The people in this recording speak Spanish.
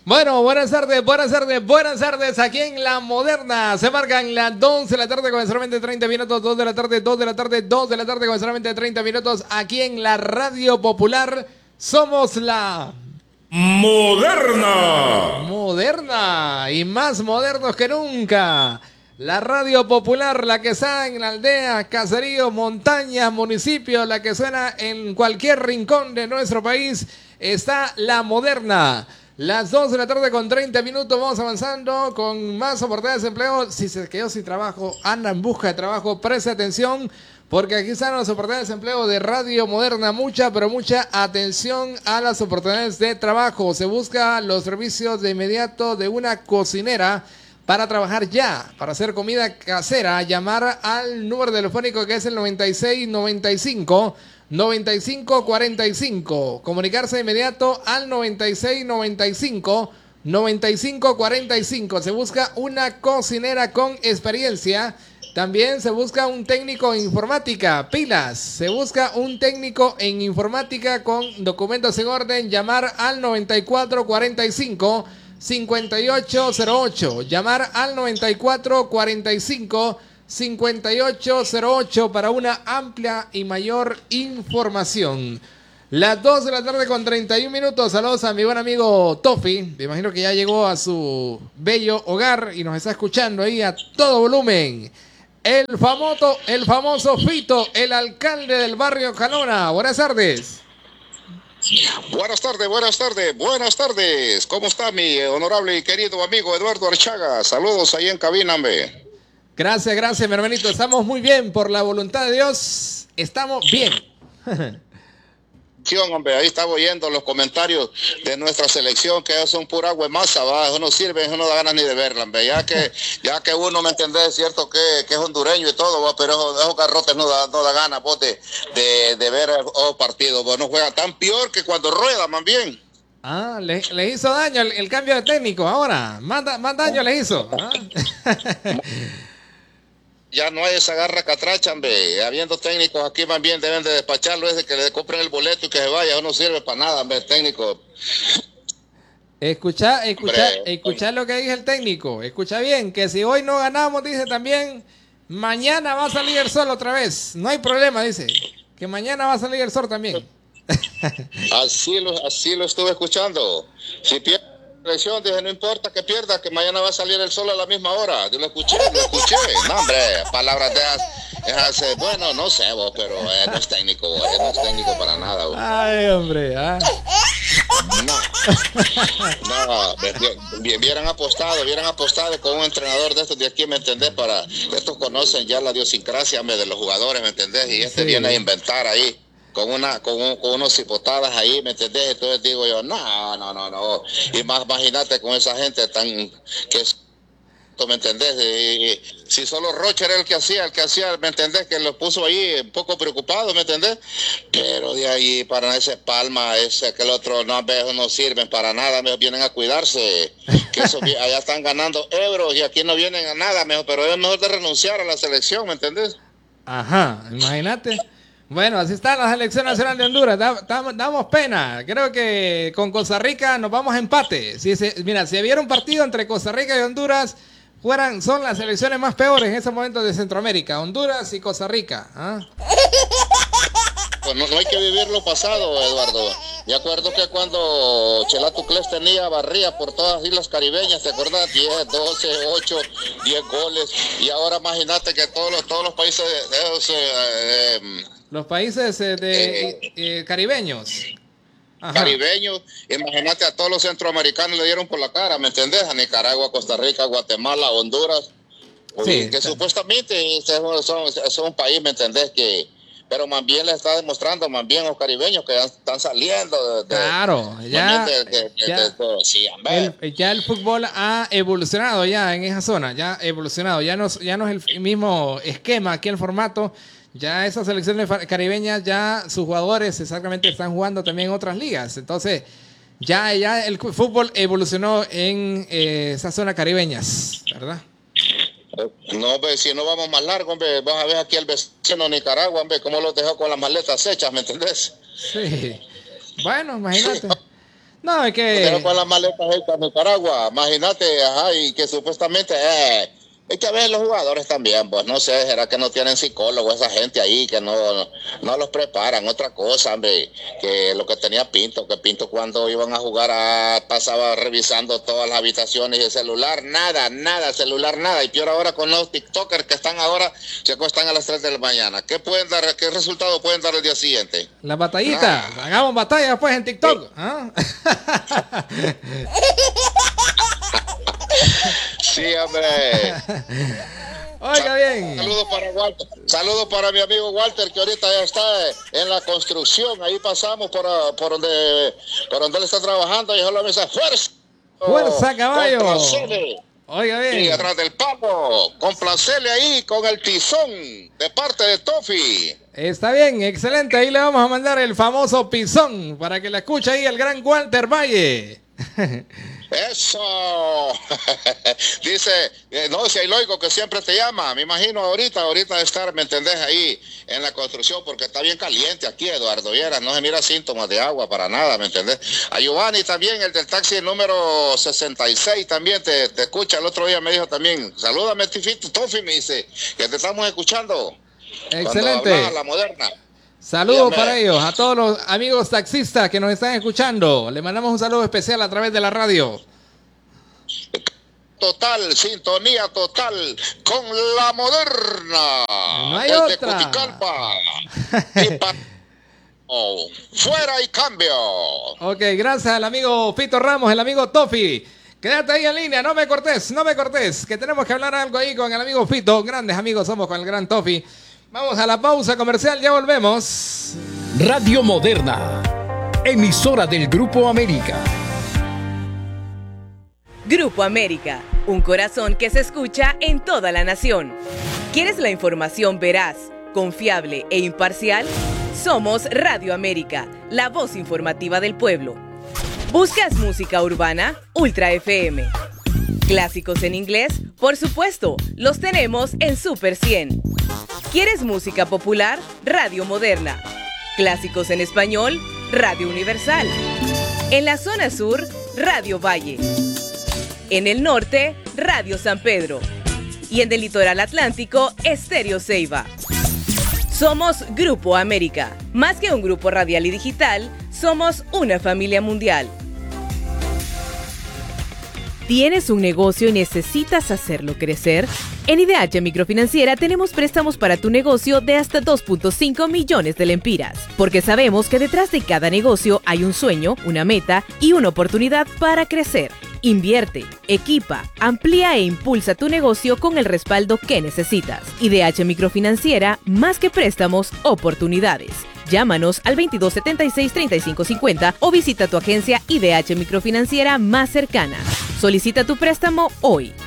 Bueno, buenas tardes, buenas tardes, buenas tardes. Aquí en La Moderna se marcan las 2 de la tarde con solamente 30 minutos, 2 de la tarde, 2 de la tarde, 2 de la tarde con solamente 30 minutos. Aquí en la Radio Popular somos la Moderna. Moderna y más modernos que nunca. La Radio Popular, la que está en la aldea, caserío, montañas, municipios, la que suena en cualquier rincón de nuestro país, está La Moderna. Las 2 de la tarde con 30 minutos, vamos avanzando con más oportunidades de empleo. Si se quedó sin trabajo, anda en busca de trabajo, preste atención, porque aquí están las oportunidades de empleo de Radio Moderna. Mucha, pero mucha atención a las oportunidades de trabajo. Se busca los servicios de inmediato de una cocinera para trabajar ya, para hacer comida casera. Llamar al número telefónico que es el 9695-9545. Comunicarse de inmediato al 9695-9545. Se busca una cocinera con experiencia. También se busca un técnico en informática. Pilas. Se busca un técnico en informática con documentos en orden. Llamar al 9445-5808. Llamar al 9445-5808 para una amplia y mayor información. Las 2 de la tarde con 31 minutos. Saludos a mi buen amigo Tofi. Me imagino que ya llegó a su bello hogar y nos está escuchando ahí a todo volumen. El famoso Fito, el alcalde del barrio Canona. Buenas tardes. Buenas tardes, buenas tardes, buenas tardes. ¿Cómo está mi honorable y querido amigo Eduardo Archaga? Saludos ahí en cabina, hombre. Gracias, gracias, mi hermanito. Estamos muy bien, por la voluntad de Dios. Estamos bien. Hombre, ahí estaba oyendo los comentarios de nuestra selección, que son pura agua y masa, ¿va? Eso no sirve, eso no da ganas ni de verla, hombre. Ya que uno, ¿me entendés? Es cierto que es hondureño y todo, ¿va? Pero esos garrotes no da ganas, vos, de ver los partidos. Vos no juega tan peor que cuando rueda, más bien. Ah, le hizo daño el cambio de técnico ahora. Más daño le hizo. ¿Ah? Ya no hay esa garra catracha, hombre. Habiendo técnicos aquí, más bien deben de despacharlo, ese que le compren el boleto y que se vaya. Eso no sirve para nada, hombre, el técnico. Escucha lo que dice el técnico. Escucha bien, que si hoy no ganamos, dice también, mañana va a salir el sol otra vez. No hay problema, dice. Que mañana va a salir el sol también. Así lo estuve escuchando. Si pierde la elección, dije, no importa que pierda, que mañana va a salir el sol a la misma hora. Yo lo escuché. No, hombre, palabras de esas, bueno, no sé, vos, pero no es técnico, vos, no es técnico para nada, vos. Ay, hombre, No, hubieran apostado con un entrenador de estos de aquí, ¿me entendés? Estos conocen ya la idiosincrasia de los jugadores, ¿me entendés? Y sí. Viene a inventar ahí. Con unos hipotadas ahí, ¿me entendés? Entonces digo yo, no. Y más, imagínate con esa gente tan que es, ¿me entendés? Y si solo Rocha era el que hacía, ¿me entendés? Que lo puso ahí un poco preocupado, ¿me entendés? Pero de ahí para ese Palma, que el otro no sirven para nada, mejor vienen a cuidarse, que eso, allá están ganando euros y aquí no vienen a nada, pero es mejor de renunciar a la selección, ¿me entendés? Ajá, imagínate. Bueno, así está la selección nacional de Honduras. Damos pena. Creo que con Costa Rica nos vamos a empate. Mira, si hubiera un partido entre Costa Rica y Honduras, son las selecciones más peores en estos momentos de Centroamérica. Honduras y Costa Rica. ¿Ah? Pues no hay que vivir lo pasado, Eduardo. Me acuerdo que cuando Chelato Cles tenía barría por todas las islas caribeñas, ¿te acuerdas? 10, 12, 8, 10 goles. Y ahora imagínate que todos los países los países caribeños. Ajá. Caribeños, imagínate, a todos los centroamericanos le dieron por la cara, ¿me entendés? A Nicaragua, Costa Rica, Guatemala, Honduras. Sí, que supuestamente son un país, ¿me entendés? Pero más bien le está demostrando, más bien los caribeños que ya están saliendo. Claro, ya el fútbol ha evolucionado ya en esa zona, ya ha evolucionado, ya no es el mismo esquema aquí el formato. Ya esas selecciones caribeñas, ya sus jugadores exactamente están jugando también en otras ligas. Entonces, ya el fútbol evolucionó en esa zona caribeñas, ¿verdad? No, hombre, si no vamos más largo, hombre, vas a ver aquí el vecino Nicaragua, hombre, cómo los dejó con las maletas hechas, ¿me entendés? Sí. Bueno, imagínate. No, es que... Con las maletas hechas en Nicaragua, imagínate, ajá, y que supuestamente... es que a veces los jugadores también, pues no sé, será que no tienen psicólogo esa gente ahí, que no los preparan. Otra cosa, hombre, que lo que tenía Pinto, que Pinto cuando iban a jugar pasaba revisando todas las habitaciones y el celular, nada, celular nada. Y peor ahora con los TikTokers que están ahora, se acuestan a las 3 de la mañana. ¿Qué resultado pueden dar el día siguiente? La batallita, hagamos batalla pues en TikTok. Sí. ¿Ah? Sí, hombre. Oiga bien. Saludos para Walter. Saludos para mi amigo Walter, que ahorita ya está en la construcción. Ahí pasamos por donde él está trabajando. Y solo me dice, ¡fuerza! ¡Fuerza, caballo! Complacele. Oiga bien. Y atrás del palo, complacele ahí con el tizón de parte de Tofi. Está bien, excelente. Ahí le vamos a mandar el famoso pisón para que le escuche ahí el gran Walter Valle. Eso. Dice, no, si hay lógico que siempre te llama. Me imagino ahorita estar, ¿me entendés? Ahí en la construcción, porque está bien caliente aquí, Eduardo Vieras. No se mira síntomas de agua para nada, ¿me entendés? A Giovanni también, el del taxi número 66, también te escucha. El otro día me dijo también, salúdame, Tofi, me dice, que te estamos escuchando. Excelente. La Moderna. Saludos para ellos, a todos los amigos taxistas que nos están escuchando. Le mandamos un saludo especial a través de la radio. Total, sintonía total con la Moderna. No hay otra. Fuera y cambio. Ok, gracias al amigo Fito Ramos, el amigo Tofi. Quédate ahí en línea, no me cortes, que tenemos que hablar algo ahí con el amigo Fito. Grandes amigos somos con el gran Tofi. Vamos a la pausa comercial, ya volvemos. Radio Moderna, emisora del Grupo América. Grupo América, un corazón que se escucha en toda la nación. ¿Quieres la información veraz, confiable e imparcial? Somos Radio América, la voz informativa del pueblo. ¿Buscas música urbana? Ultra FM. ¿Clásicos en inglés? Por supuesto, los tenemos en Super 100. ¿Quieres música popular? Radio Moderna. ¿Clásicos en español? Radio Universal. En la zona sur, Radio Valle. En el norte, Radio San Pedro. Y en el litoral atlántico, Estéreo Ceiba. Somos Grupo América. Más que un grupo radial y digital, somos una familia mundial. ¿Tienes un negocio y necesitas hacerlo crecer? En IDH Microfinanciera tenemos préstamos para tu negocio de hasta 2.5 millones de lempiras, porque sabemos que detrás de cada negocio hay un sueño, una meta y una oportunidad para crecer. Invierte, equipa, amplía e impulsa tu negocio con el respaldo que necesitas. IDH Microfinanciera, más que préstamos, oportunidades. Llámanos al 2276-3550 o visita tu agencia IDH Microfinanciera más cercana. Solicita tu préstamo hoy.